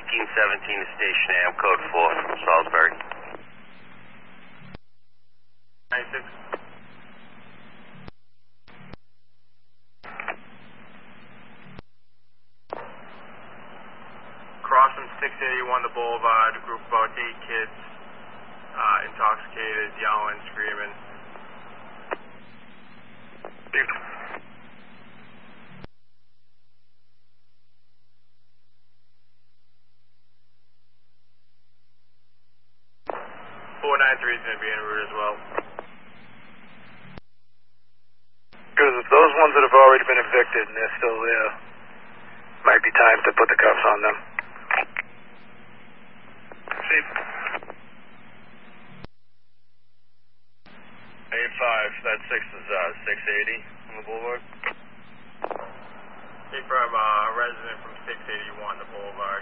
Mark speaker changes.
Speaker 1: 1917 is Station AM, code 4 from Salisbury.
Speaker 2: 96. Crossing 681 the boulevard, a group of about 8 kids, intoxicated, yelling, screaming. 493 is going to be en route as well.
Speaker 3: Because if those ones that have already been evicted and they're still there, might be time to put the cuffs on them.
Speaker 2: Chief.
Speaker 1: 85, that 6 is 680 on the boulevard.
Speaker 2: Confirm resident from 681 the boulevard.